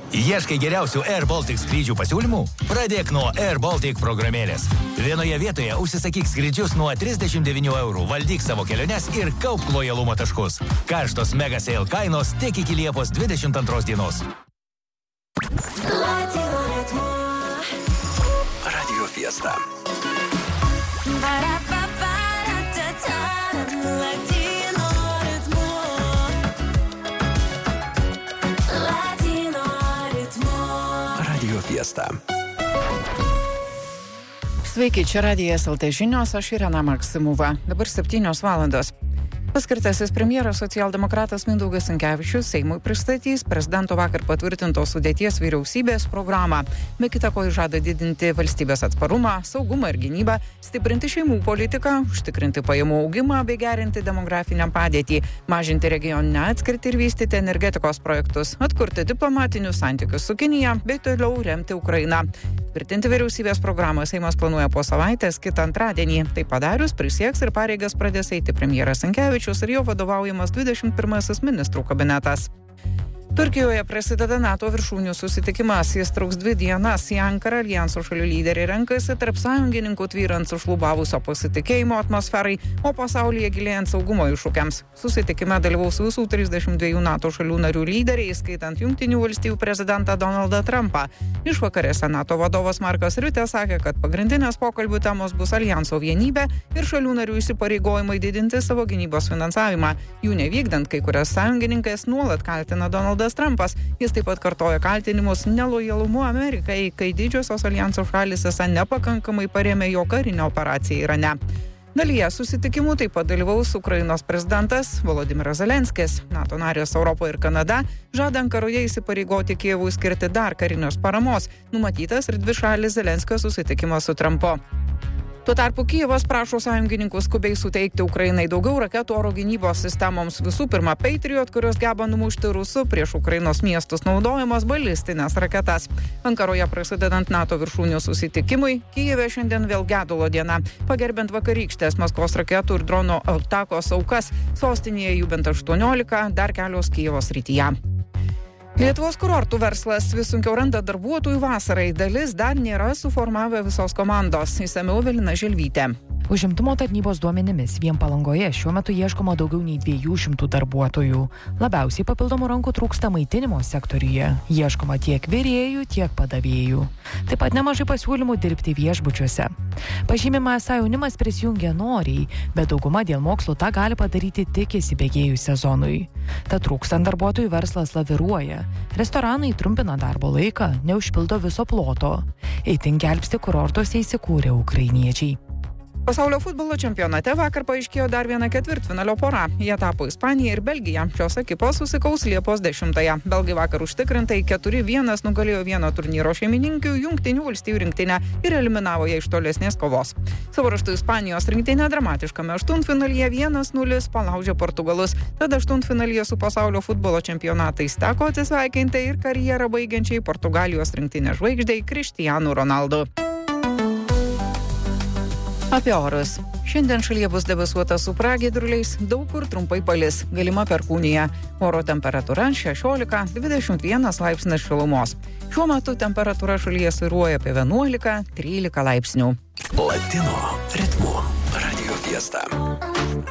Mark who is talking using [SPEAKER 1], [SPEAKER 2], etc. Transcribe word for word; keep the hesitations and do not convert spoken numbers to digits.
[SPEAKER 1] Ieškai geriausių Air Baltic skrydžių pasiūlymų? Pradėk nuo Air Baltic programėlės. Vienoje vietoje užsisakyk skrydžius nuo trisdešimt devynių eurų, valdyk savo keliones ir kaupk lojalumo taškus. Karštos mega sale kainos tik iki Liepos dvidešimt antros dienos.
[SPEAKER 2] Radio Fiesta. Radio Fiesta.
[SPEAKER 3] Sveiki, čia Radijas L T žinios, aš Irena Maksimova. Dabar septynios valandos. Paskirtasis premjeras socialdemokratas Mindaugas Sinkevičius Seimui pristatys prezidento vakar patvirtintos sudėties vyriausybės programą. Be kita ko žada didinti valstybės atsparumą, saugumą ir gynybą, stiprinti šeimų politiką, užtikrinti pajamų augimą bei gerinti demografinę padėtį, mažinti regioninę atskirtį ir vystyti energetikos projektus, atkurti diplomatinius santykius su Kinija bei toliau remti Ukrainą. Tvirtinti vyriausybės programą Seimas planuoja po savaitės kitą antradienį. Tai padarius prisieks ir pareigas pradės eiti premjeras Sinkevičius ir jo vadovaujamas dvidešimt pirmasis ministrų kabinetas. Turkijoje prasideda NATO viršūnių susitikimas. Jis truks dvi dienas. Į Ankarą aljanso šalių lyderiai renkasi tarp sąjungininkų tvyrant sušlubavusio pasitikėjimo atmosferai, o pasaulyje gilėjant saugumo iššūkiams. Susitikime dalyvaus visų trisdešimt dviejų NATO šalių narių lyderiai, skaitant Jungtinių valstijų prezidentą Donaldą Trumpą. Išvakarėse NATO vadovas Markas Riutė sakė, kad pagrindinės pokalbių temos bus aljanso vienybė ir šalių narių įsipareigojimai didinti savo gynybos finansavimą. Jų nevykdant, kai kurias sąjungininkas nuolat kaltina Donaldas Trumpas. Jis taip pat kartoja kaltinimus nelojalumu Amerikai, kai didžiosios aljanso šalys esą nepakankamai parėmė jo karinę operaciją Irane. Dalyje susitikimų taip pat dalyvaus Ukrainos prezidentas Volodymyras Zelenskis. NATO narės Europoje ir Kanada žada Ankaroje įsipareigoti Kijevui skirti dar karinės paramos. Numatytas ir dvišalis Zelenskio susitikimas su Trumpu. Tuo tarpu Kijevas prašo sąjungininkų skubiai suteikti Ukrainai daugiau raketų oro gynybos sistemoms. Visų pirma, Patriot, kurios geba numušti rusų prieš Ukrainos miestus naudojamas balistinės raketas. Ankaroje prasidedant NATO viršūnių susitikimui, Kijeve šiandien vėl gedulo diena. Pagerbent vakarykštės Maskvos raketų ir drono atakos aukas, sostinėje jų bent aštuoniolika, dar kelios Kijevo srityje. Lietuvos kurortų verslas vis sunkiau randa darbuotojų vasarai. Dalis dar nėra suformavę visos komandos. Išsamiau Evelina Želvytė.
[SPEAKER 4] Užimtumo tarnybos duomenimis vien Palangoje šiuo metu ieškoma daugiau nei dviejų šimtų darbuotojų. Labiausiai papildomų rankų trūksta maitinimo sektoriuje. Ieškoma tiek virėjų, tiek padavėjų. Taip pat nemažai pasiūlymų dirbti viešbučiuose. Pažymima, esą jaunimas prisijungia noriai, bet dauguma dėl mokslo tą gali padaryti tik įsibėgėjus sezonui. Tad trūkstant darbuotojų verslas laviruoja. Restoranai trumpina darbo laiką, neužpildo viso ploto. Itin gelbsti kurortuose įsikūrę ukrainiečiai.
[SPEAKER 3] Pasaulio futbolo čempionate vakar paaiškėjo dar viena ketvirtfinalio pora. Jie tapo Ispanija ir Belgija. Šios ekipos susikaus Liepos dešimtąją. Belgai vakar užtikrintai keturi vienas nugalėjo vieno turnyro šeimininkių Jungtinių valstijų rinktinę ir eliminavo ją iš tolesnės kovos. Savo ruožtu Ispanijos rinktinė dramatiškame aštuntfinalyje vienas nulis palaužė Portugalus. Tada aštuntfinalyje su pasaulio futbolo čempionatais teko atsisveikinti ir karjerą baigiančiai Portugalijos rinktinės žvaigždei Cristiano Ronaldo. Apie orus. Šiandien šalyje bus debesuota su pragiedruliais, daug kur trumpai palis, galima perkūnija. Oro temperatūra šešiolika dvidešimt vienas laipsnis šilumos. Šiuo metu temperatūra šalyje svyruoja apie vienuolika trylika laipsnių.
[SPEAKER 2] Latino ritmu. Radio Fiesta.